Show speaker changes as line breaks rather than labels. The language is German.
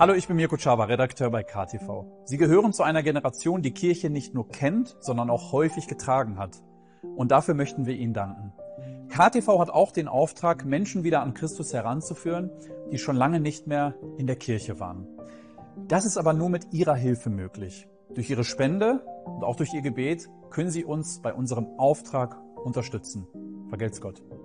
Hallo, ich bin Mirko Czawa, Redakteur bei KTV. Sie gehören zu einer Generation, die Kirche nicht nur kennt, sondern auch häufig getragen hat. Und dafür möchten wir Ihnen danken. KTV hat auch den Auftrag, Menschen wieder an Christus heranzuführen, die schon lange nicht mehr in der Kirche waren. Das ist aber nur mit Ihrer Hilfe möglich. Durch Ihre Spende und auch durch Ihr Gebet können Sie uns bei unserem Auftrag unterstützen. Vergelt's Gott.